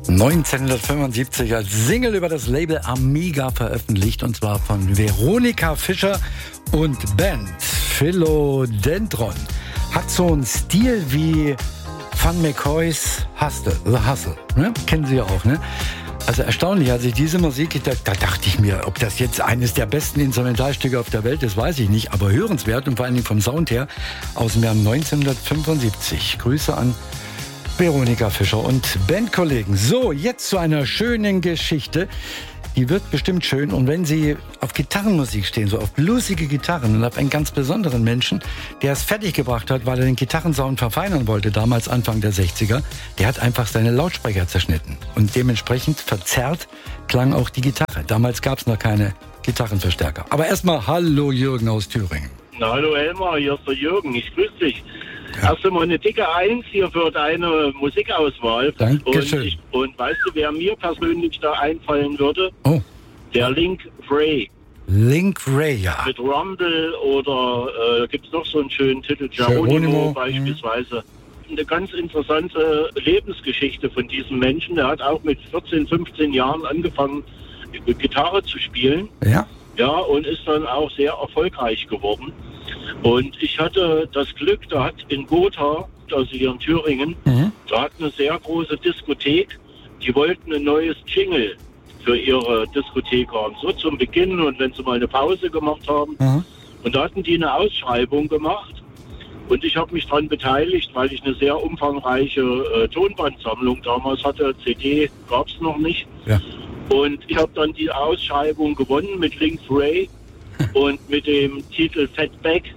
1975 als Single über das Label Amiga veröffentlicht, und zwar von Veronika Fischer und Band Philodendron. Hat so einen Stil wie Van McCoys Hustle, ne? Kennen Sie ja auch, ne? Also erstaunlich, als ich diese Musik, da dachte ich mir, ob das jetzt eines der besten Instrumentalstücke auf der Welt ist, weiß ich nicht, aber hörenswert und vor allen Dingen vom Sound her aus dem Jahr 1975. Grüße an Veronika Fischer und Bandkollegen. So, jetzt zu einer schönen Geschichte. Die wird bestimmt schön. Und wenn Sie auf Gitarrenmusik stehen, so auf bluesige Gitarren und auf einen ganz besonderen Menschen, der es fertiggebracht hat, weil er den Gitarrensound verfeinern wollte, damals Anfang der 60er, der hat einfach seine Lautsprecher zerschnitten. Und dementsprechend verzerrt klang auch die Gitarre. Damals gab es noch keine Gitarrenverstärker. Aber erstmal hallo Jürgen aus Thüringen. Na, hallo Elmar, hier ist der Jürgen. Ich grüße dich. Ja. Erst einmal eine dicke 1 hier für deine Musikauswahl. Dankeschön. Und weißt du, wer mir persönlich da einfallen würde? Oh. Der Link Wray. Link Wray, ja. Mit Rumble oder gibt es noch so einen schönen Titel, Geronimo beispielsweise. Eine ganz interessante Lebensgeschichte von diesem Menschen. Der hat auch mit 14, 15 Jahren angefangen, Gitarre zu spielen. Ja. Ja, und ist dann auch sehr erfolgreich geworden. Und ich hatte das Glück, da hat in Gotha, also hier in Thüringen, da hat eine sehr große Diskothek, die wollten ein neues Jingle für ihre Diskothek haben, so zum Beginn und wenn sie mal eine Pause gemacht haben. Und da hatten die eine Ausschreibung gemacht und ich habe mich daran beteiligt, weil ich eine sehr umfangreiche Tonbandsammlung damals hatte, CD gab es noch nicht. Ja. Und ich habe dann die Ausschreibung gewonnen mit Link Wray und mit dem Titel Fatback.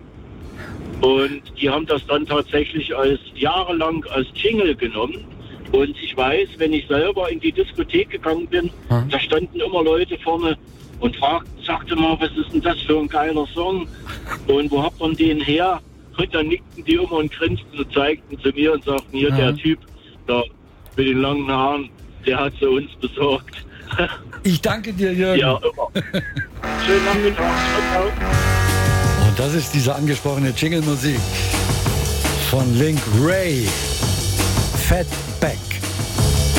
Und die haben das dann tatsächlich jahrelang als Jingle genommen. Und ich weiß, wenn ich selber in die Diskothek gegangen bin, da standen immer Leute vorne und sagte mal, was ist denn das für ein geiler Song? Und wo habt ihr den her? Und dann nickten die immer und grinsten und zeigten zu mir und sagten, hier der Typ da mit den langen Haaren, der hat sie uns besorgt. Ich danke dir, Jürgen. Ja, immer. Schönen Nachmittag. Ciao. Und das ist diese angesprochene Jingle-Musik von Link Wray. Fatback.